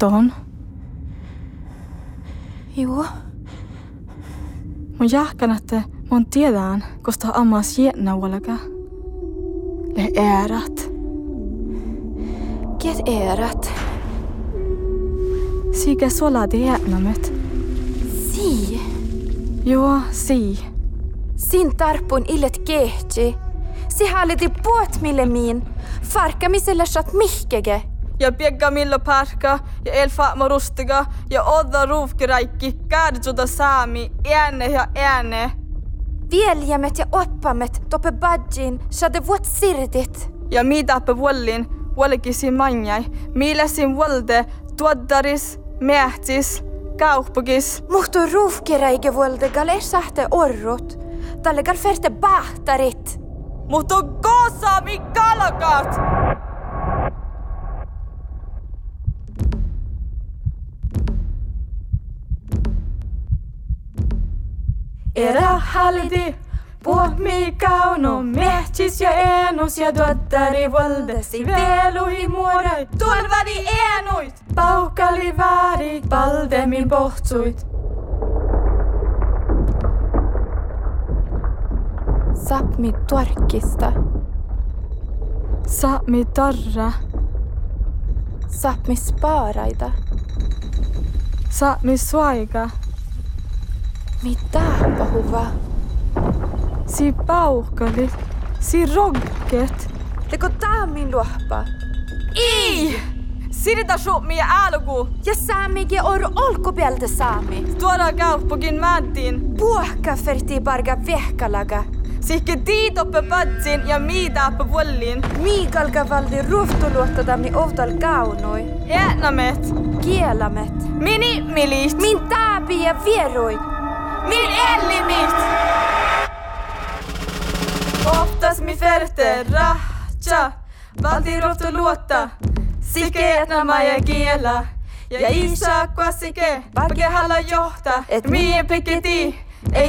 tohon? Joo. Mun jähkänätte mun tiedään, kosta ammas jätnaualaga. Le äärat. Get äärat. Sige soladi jätnamet. Si. Joo, si. Sin tarpun illet kehti. Si halliti puot mille miin. Farkamiselle sat mihkege. Ja piegga millo parka, ja elfaama rustiga, ja odda ruufkiraikki, kärjuda saami, ääne ja ääne. Vieljämet ja oppamet toppe badjin, sade vuot sirdit. Ja miitappe vuollin, vuolikisi manjai, miiläsin vuolde, tuoddaris, mehtis, kauppagis. Muhtu ruufkiraike vuolde gal sähte orrut. Talle gal ferte bahtarit. Muhtu koosaami kalakat! Era halliti, puhmi kauno, mehtis ja enus ja dottari voldesi veluhi muodai, tulvadi enuit, paukali vaari, paldemin pohtsuit. Sapmi torkista. Sapmi torra. Sapmi sparaida. Sapmi suaiga. Mitä pahuva? Si paukali, si rogget. Teko taamin luoppa. Ei! Sirita suomi ja älku. Ja saamige or olkopelta saami. Tuoda kauppagin mädin. Puhka ferti barga vehkalaga. Sihke tiitoppe patsin ja miitaappe vuollin. Miikalga valdi ruuftuluottadami ovdal kaunoi. Jätnamet. Kielamet. Mini milit. Min taapi ja vieroit. Min ellimit. Oftas mi ferte rahtsa. Valti ruuftuluotta. Sike jätnama ja kiela. Ja isa kuasike. Pake halla johta. Et mie piketi.